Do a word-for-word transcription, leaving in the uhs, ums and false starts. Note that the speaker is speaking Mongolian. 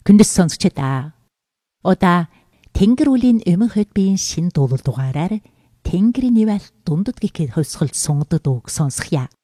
Түндэс сонсогчдаа. Удаа Тэнгэр үлийн эмэн хөтбийн шин дуулал дугаараар Тэнгэрийн нэвэл дундад гэхэд хосголт сунгадад үг сонсхийа.